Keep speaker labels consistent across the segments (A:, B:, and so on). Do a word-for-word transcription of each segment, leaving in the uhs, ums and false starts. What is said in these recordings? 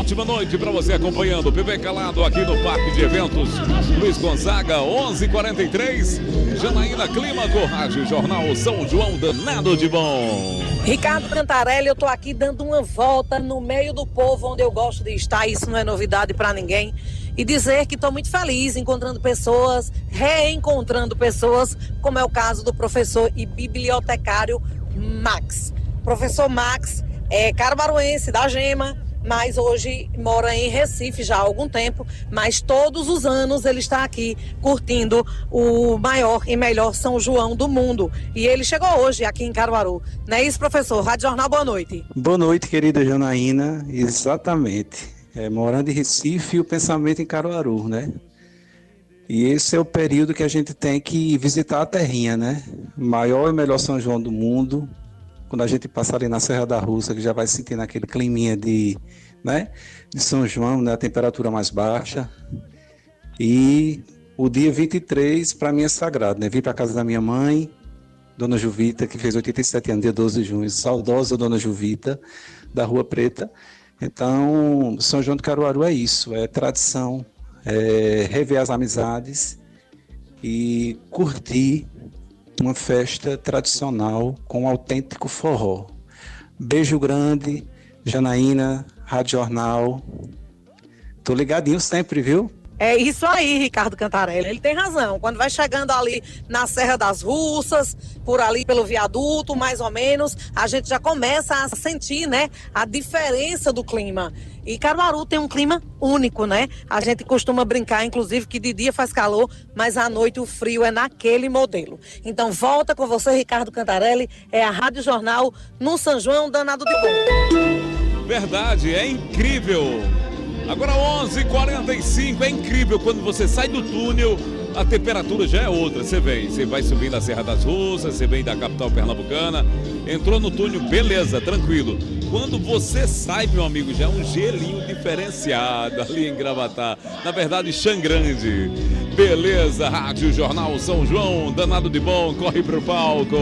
A: ótima noite para você acompanhando o P B Calado aqui no Parque de Eventos Luiz Gonzaga, onze e quarenta e três. Janaína Clímaco, Rádio Jornal São João, danado de bom.
B: Ricardo Cantarelli, eu tô aqui dando uma volta no meio do povo onde eu gosto de estar, isso não é novidade para ninguém. E dizer que estou muito feliz encontrando pessoas, reencontrando pessoas, como é o caso do professor e bibliotecário Max. Professor Max é caruaruense da Gema, mas hoje mora em Recife já há algum tempo, mas todos os anos ele está aqui curtindo o maior e melhor São João do mundo. E ele chegou hoje aqui em Caruaru. Não é isso, professor? Rádio Jornal, boa noite.
C: Boa noite, querida Janaína. Exatamente. É, morando em Recife e o pensamento em Caruaru, né? E esse é o período que a gente tem que visitar a terrinha, né? Maior e melhor São João do mundo. Quando a gente passa ali na Serra da Russa, que já vai sentindo aquele climinha de, né, de São João, né, a temperatura mais baixa. E o dia vinte e três, para mim, é sagrado, né? Vim para casa da minha mãe, Dona Juvita, que fez oitenta e sete anos, dia doze de junho, saudosa Dona Juvita, da Rua Preta. Então, São João do Caruaru é isso, é tradição, é rever as amizades e curtir uma festa tradicional com um autêntico forró. Beijo grande, Janaína, Rádio Jornal. Tô ligadinho sempre, viu?
B: É isso aí, Ricardo Cantarelli. Ele tem razão. Quando vai chegando ali na Serra das Russas, por ali pelo viaduto, mais ou menos, a gente já começa a sentir, né, a diferença do clima. E Caruaru tem um clima único, né? A gente costuma brincar, inclusive, que de dia faz calor, mas à noite o frio é naquele modelo. Então volta com você, Ricardo Cantarelli, é a Rádio Jornal no São João, danado de bom.
A: Verdade, é incrível. Agora onze e quarenta e cinco, é incrível quando você sai do túnel, a temperatura já é outra. Você vem, você vai subindo a Serra das Russas, você vem da capital pernambucana, entrou no túnel, beleza, tranquilo. Quando você sai, meu amigo, já é um gelinho diferenciado ali em Gravatá, na verdade, Xangrande. Beleza, Rádio Jornal São João, danado de bom, corre pro palco.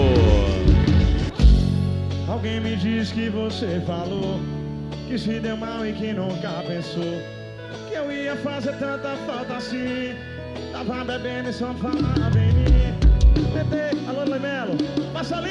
D: Alguém me diz que você falou que se deu mal e que nunca pensou que eu ia fazer tanta falta assim. Tava bebendo e só falava em mim. Tentei, alô Lemelo, passa ali.